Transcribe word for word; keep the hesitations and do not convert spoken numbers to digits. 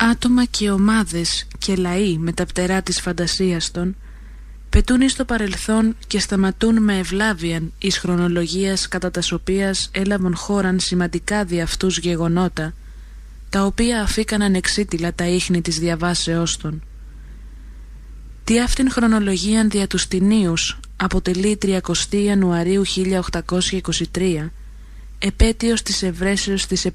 Άτομα και ομάδες και λαοί με τα πτερά της φαντασίας των πετούν εις το παρελθόν και σταματούν με ευλάβιαν εις χρονολογίας κατά τας οποίας έλαβαν χώραν σημαντικά δι' αυτούς γεγονότα, τα οποία αφήκαν ανεξίτηλα τα ίχνη της διαβάσεώς των. Τι αυτήν χρονολογίαν δια τους Τινίους αποτελεί τριακοστή Ιανουαρίου χίλια οκτακόσια είκοσι τρία, επέτειος της ευρέσεως της